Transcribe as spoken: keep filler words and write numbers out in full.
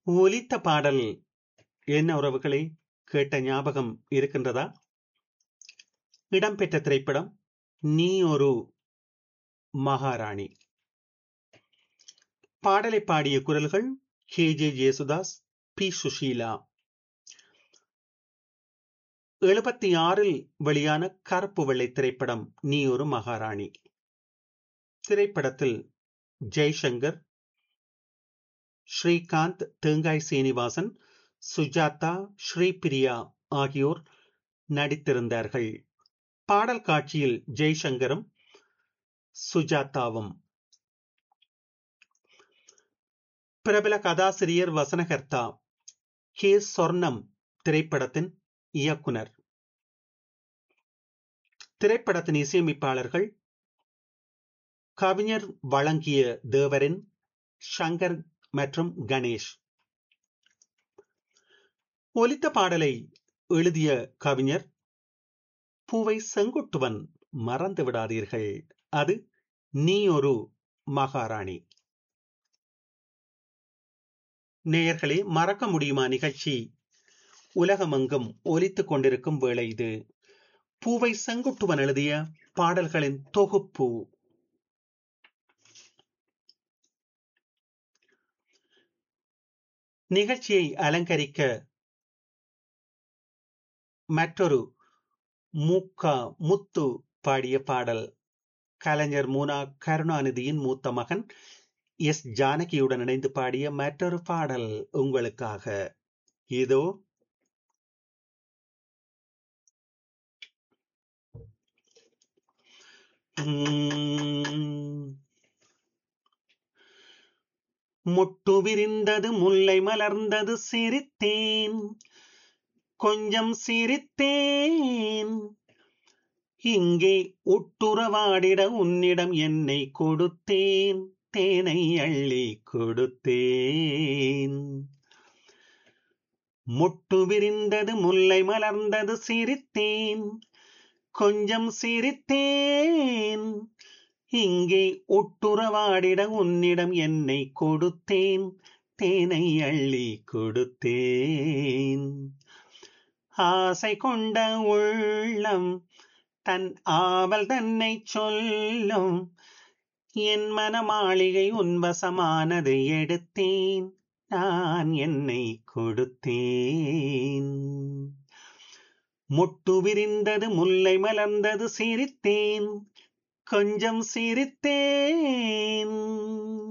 ஒலித்த பாடல் என்ன உறவுகளே? கேட்ட ஞாபகம் இருக்கின்றதா? இடம்பெற்ற திரைப்படம் நீ ஒரு மகாராணி. பாடலை பாடிய குரல்கள் K J Yesudas, B Sushila. எழுபத்தி ஆறில் வெளியான கருப்பு வெள்ளை திரைப்படம் நீ ஒரு மகாராணி. திரைப்படத்தில் ஜெய்சங்கர், ஸ்ரீகாந்த், தேங்காய் சீனிவாசன், சுஜாதா, ஸ்ரீபிரியா ஆகியோர் நடித்திருந்தார்கள். பாடல் காட்சியில் ஜெய்சங்கரும் சுஜாதாவும். பிரபல கதாசிரியர் வசனகர்த்தா கே சொர்ணம் திரைப்படத்தின் இயக்குனர். திரைப்படத்தின் இசையமைப்பாளர்கள் கவிஞர் வழங்கிய தேவரின், சங்கர் மற்றும் கணேஷ். ஒலித்த பாடலை எழுதிய கவிஞர் பூவை செங்குட்டுவன். மறந்து விடாதீர்கள், அது நீ ஒரு மகாராணி. நேயர்களே, மறக்க முடியுமா நிகழ்ச்சி உலகமெங்கும் ஒலித்துக் கொண்டிருக்கும் வேளை இது. பூவை செங்குட்டுவன் எழுதிய பாடல்களின் தொகுப்பு. நிகழ்ச்சியை அலங்கரிக்க மற்றொரு மூக்கா முத்து பாடிய பாடல். கலைஞர் மூனா கருணாநிதியின் மூத்த மகன் எஸ் ஜானகியுடன் இணைந்து பாடிய மற்றொரு பாடல் உங்களுக்காக. இதோ முட்டு விரிந்தது முல்லை மலர்ந்தது சிரித்தேன், கொஞ்சம் சிரித்தேன், இங்கே உட்டுறவாடிட உன்னிடம் என்னை கொடுத்தேன், தேனை அள்ளி கொடுத்தேன். முட்டு விரிந்தது முல்லை மலர்ந்தது சிரித்தேன், கொஞ்சம் சிரித்தேன், இங்கே உட்டுறவாடிட உன்னிடம் என்னை கொடுத்தேன், தேனை அள்ளி கொடுத்தேன். ஆசை கொண்ட உள்ளம் தன் ஆவல் தன்னை சொல்லும், என் மனமாளிகை உன்வசமானது, எடுத்தேன் நான் என்னை கொடுத்தேன். முட்டு விரிந்தது முல்லை மலர்ந்தது சிரித்தேன், கொஞ்சம் சிரித்தேன்,